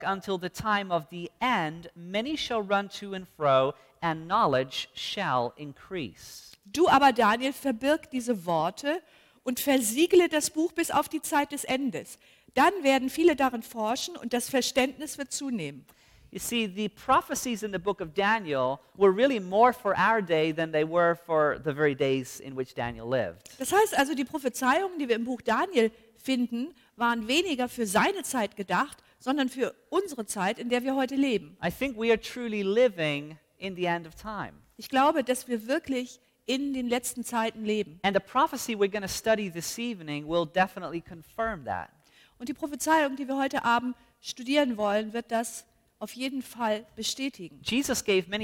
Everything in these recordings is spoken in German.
until the time of the end, many shall run to and fro, and knowledge shall increase. Du aber, Daniel, verbirg diese Worte und versiegle das Buch bis auf die Zeit des Endes. Dann werden viele darin forschen und das Verständnis wird zunehmen. You see, the prophecies in the book of Daniel were really more for our day than they were for the very days in which Daniel lived. Das heißt also, die Prophezeiungen, die wir im Buch Daniel finden, waren weniger für seine Zeit gedacht, sondern für unsere Zeit, in der wir heute leben. I think we are truly living in the end of time. Ich glaube, dass wir wirklich in den letzten Zeiten leben. And the prophecy we're going to study this evening will definitely confirm that. Und die Prophezeiung, die wir heute Abend studieren wollen, wird das auf jeden Fall bestätigen. Jesus gave many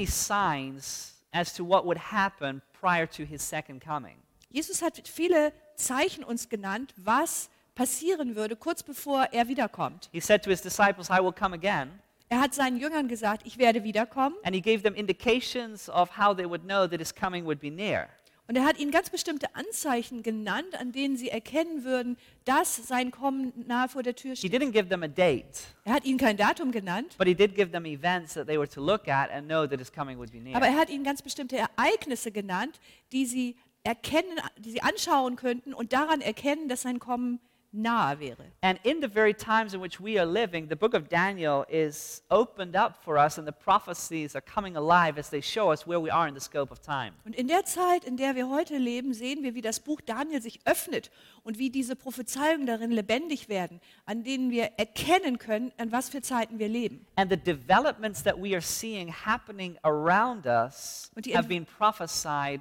signs as to what would happen prior to his second coming. Jesus hat viele Zeichen uns genannt, was passieren würde, kurz bevor er wiederkommt. He said to his disciples, I will come again. Er hat seinen Jüngern gesagt, ich werde wiederkommen. And he gave them indications of how they would know that his coming would be near. Und er hat ihnen ganz bestimmte Anzeichen genannt, an denen sie erkennen würden, dass sein Kommen nahe vor der Tür He steht. didn't give them a date, Er hat ihnen kein Datum genannt, but he did give them events that they were to look at and know that his coming would be near. aber er hat ihnen ganz bestimmte Ereignisse genannt, die sie erkennen, die sie anschauen könnten und daran erkennen, dass sein Kommen nahe wäre. And in the very times in which we are living, the book of Daniel is opened up for us, and the prophecies are coming alive as they show us where we are in the scope of time. Und in der Zeit, in der wir heute leben, sehen wir, wie das Buch Daniel sich öffnet und wie diese Prophezeiungen darin lebendig werden, an denen wir erkennen können, an was für Zeiten wir leben. And the developments that we are seeing happening around us Und die have been prophesied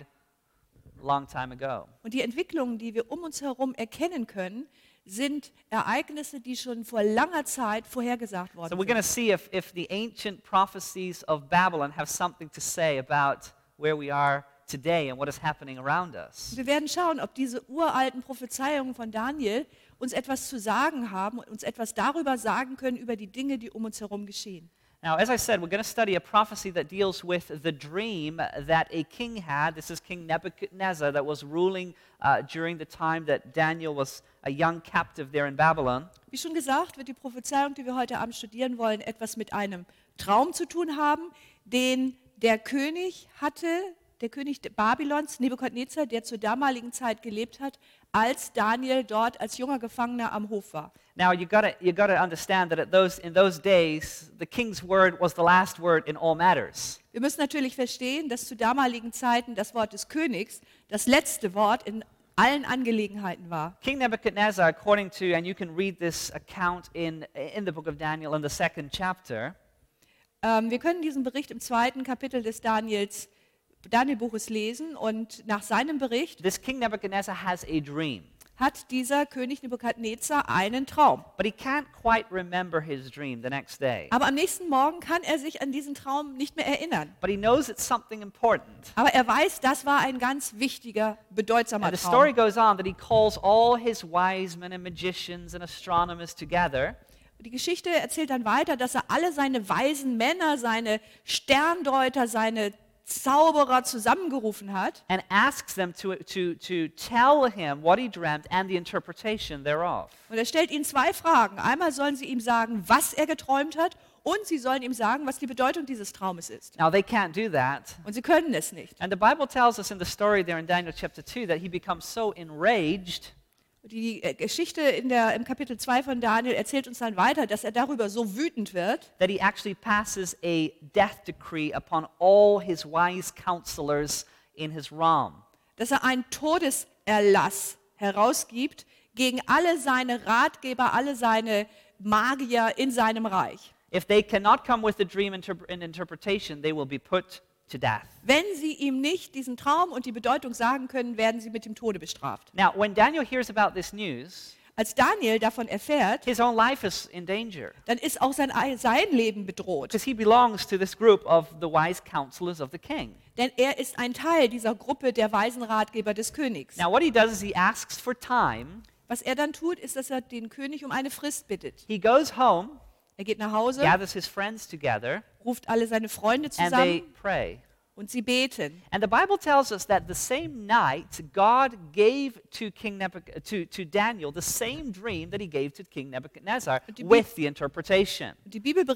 a long time ago. Und die Entwicklungen, die wir um uns herum erkennen können, sind Ereignisse, die schon vor langer Zeit vorhergesagt So worden we're going to sind. see if the ancient prophecies of Babylon have something to say about where we are today and what is happening around us. Wir werden schauen, ob diese uralten Prophezeiungen von Daniel uns etwas zu sagen haben und uns etwas darüber sagen können, über die Dinge, die um uns herum geschehen. Now, as I said, we're going to study a prophecy that deals with the dream that a king had. This is King Nebuchadnezzar that was ruling during the time that Daniel was a young captive there in Babylon. Wie schon gesagt, wird die Prophezeiung, die wir heute Abend studieren wollen, etwas mit einem Traum zu tun haben, den der König hatte, der König Babylons, Nebukadnezar, der zur damaligen Zeit gelebt hat, als Daniel dort als junger Gefangener am Hof war. Now, you got to understand that in those days, the king's word was the last word in all matters. Wir müssen natürlich verstehen, dass zu damaligen Zeiten das Wort des Königs das letzte Wort in allen Angelegenheiten war. King Nebuchadnezzar, according to, and you can read this account in the book of Daniel in the second chapter, Wir können diesen Bericht im 2. Kapitel des Danielbuches lesen und nach seinem Bericht this King Nebuchadnezzar has a dream. hat dieser König Nebukadnezar einen Traum. But he can't quite remember his dream the next day. Aber am nächsten Morgen kann er sich an diesen Traum nicht mehr erinnern. But he knows it's something important. Aber er weiß, das war ein ganz wichtiger, bedeutsamer And the story Traum. goes on that he calls all his wise men and magicians and astronomers together. Die Geschichte erzählt dann weiter, dass er alle seine weisen Männer, seine Sterndeuter, seine Zauberer zusammengerufen hat And asks them to tell him what he dreamt and the interpretation thereof. und er stellt ihnen zwei Fragen. Einmal sollen sie ihm sagen, was er geträumt hat und sie sollen ihm sagen, was die Bedeutung dieses Traumes ist. Now they can't do that. Und sie können es nicht. And the Bible tells us in the story there in Daniel chapter 2 that he becomes so enraged Die Geschichte im Kapitel 2 von Daniel erzählt uns dann weiter, dass er darüber so wütend wird, that he actually passes a death decree upon all his wise counselors in his realm. dass er einen Todeserlass herausgibt gegen alle seine Ratgeber, alle seine Magier in seinem Reich. If they cannot come with the dream interpretation, they will be put to death. Wenn sie ihm nicht diesen Traum und die Bedeutung sagen können, werden sie mit dem Tode bestraft. Now, when Daniel hears about this news, Als Daniel davon erfährt, his own life is in danger dann ist auch sein Leben bedroht. because he belongs to this group of the wise counselors of the king. Denn er ist ein Teil dieser Gruppe der weisen Ratgeber des Königs. Now, what he does is he asks for time. Was er dann tut, ist, dass er den König um eine Frist bittet. He goes home, Er geht nach Hause, gathers his friends together, ruft alle seine Freunde and they zusammen pray. und sie beten. And the Bible tells us that the same night God gave to to Daniel the same dream that he gave to King Nebuchadnezzar Die with the interpretation. Die Bibel